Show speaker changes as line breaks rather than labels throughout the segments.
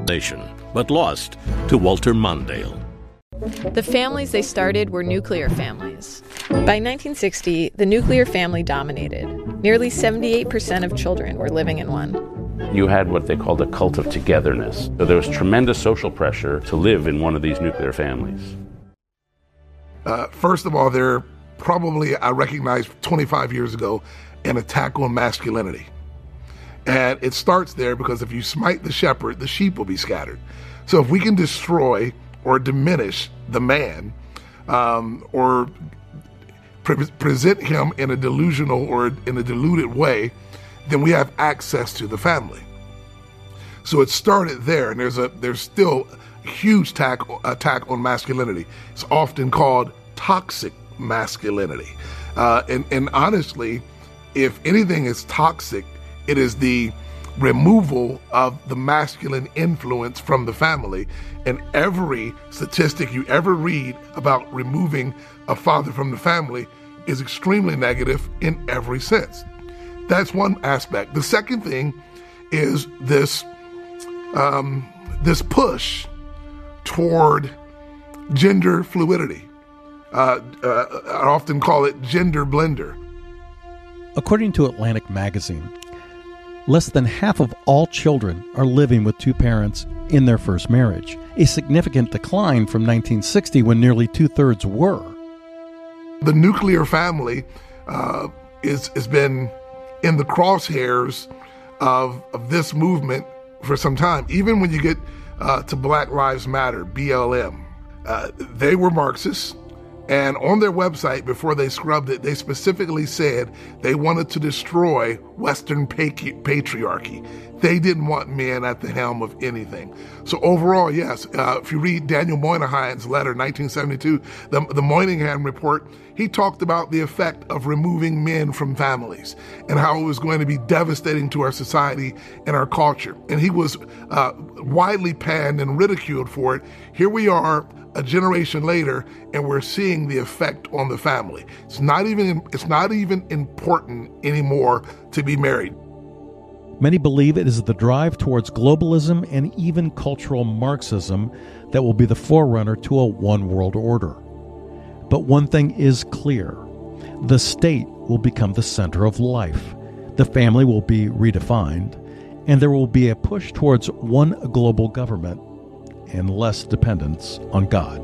foundation, but lost to Walter Mondale.
The families they started were nuclear families. By 1960, the nuclear family dominated. Nearly 78% of children were living in one.
You had what they called a cult of togetherness. So there was tremendous social pressure to live in one of these nuclear families.
First of all, there probably, I recognized 25 years ago, an attack on masculinity. And it starts there because if you smite the shepherd, the sheep will be scattered. So if we can destroy or diminish the man, or present him in a delusional or in a deluded way, then we have access to the family. So it started there, and there's still a huge attack on masculinity. It's often called toxic masculinity. And honestly, if anything is toxic, it is the removal of the masculine influence from the family. And every statistic you ever read about removing a father from the family is extremely negative in every sense. That's one aspect. The second thing is this push toward gender fluidity. I often call it gender blender.
According to Atlantic Magazine, less than half of all children are living with two parents in their first marriage, a significant decline from 1960 when nearly two-thirds were.
The nuclear family has been in the crosshairs of this movement for some time. Even when you get to Black Lives Matter, BLM, they were Marxists. And on their website, before they scrubbed it, they specifically said they wanted to destroy Western patriarchy. They didn't want men at the helm of anything. So overall, yes, if you read Daniel Moynihan's letter, 1972, the Moynihan report, he talked about the effect of removing men from families and how it was going to be devastating to our society and our culture. And he was widely panned and ridiculed for it. Here we are, a generation later, and we're seeing the effect on the family. It's not even important anymore to be married.
Many believe it is the drive towards globalism and even cultural Marxism that will be the forerunner to a one-world order. But one thing is clear. The state will become the center of life. The family will be redefined, and there will be a push towards one global government and less dependence on God.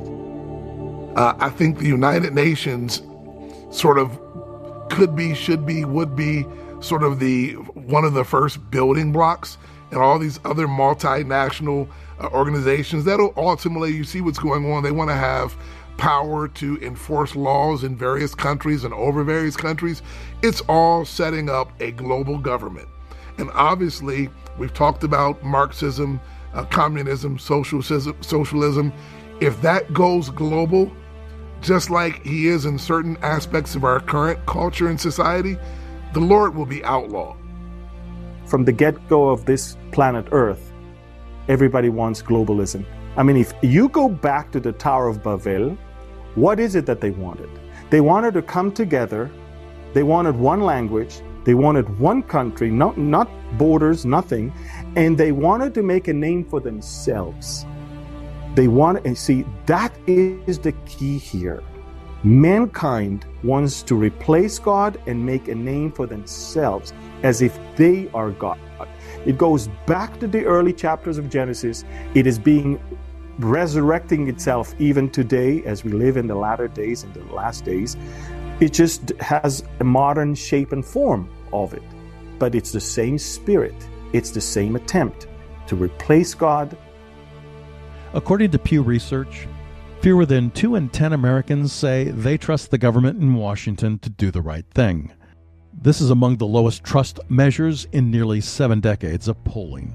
I think the United Nations sort of could be, should be, would be sort of one of the first building blocks, and all these other multinational organizations that'll ultimately, you see what's going on, they want to have power to enforce laws in various countries and over various countries. It's all setting up a global government. And obviously, we've talked about Marxism, communism, socialism. If that goes global, just like he is in certain aspects of our current culture and society, the Lord will be outlawed.
From the get-go of this planet Earth, everybody wants globalism. I mean, if you go back to the Tower of Babel, what is it that they wanted? They wanted to come together. They wanted one language. They wanted one country, not borders, nothing. And they wanted to make a name for themselves. And see, that is the key here. Mankind wants to replace God and make a name for themselves as if they are God. It goes back to the early chapters of Genesis. It is resurrecting itself even today as we live in the latter days and the last days. It just has a modern shape and form of it. But it's the same spirit. It's the same attempt to replace God.
According to Pew Research, fewer than 2 in 10 Americans say they trust the government in Washington to do the right thing. This is among the lowest trust measures in nearly 7 decades of polling.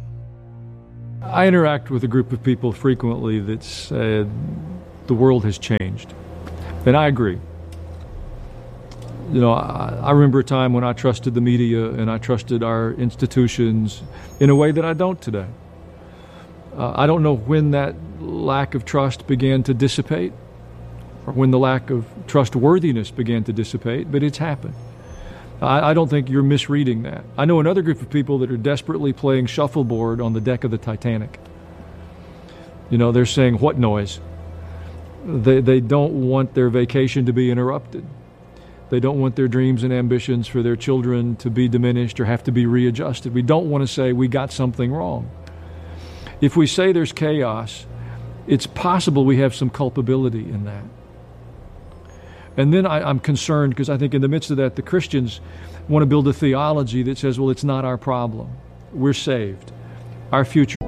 I interact with a group of people frequently that said the world has changed. And I agree. You know, I remember a time when I trusted the media and I trusted our institutions in a way that I don't today. I don't know when that lack of trust began to dissipate or when the lack of trustworthiness began to dissipate, but it's happened. I don't think you're misreading that. I know another group of people that are desperately playing shuffleboard on the deck of the Titanic. They're saying, what noise? They don't want their vacation to be interrupted. They don't want their dreams and ambitions for their children to be diminished or have to be readjusted. We don't want to say we got something wrong. If we say there's chaos, it's possible we have some culpability in that. And then I'm concerned because I think in the midst of that, the Christians want to build a theology that says, well, it's not our problem. We're saved. Our future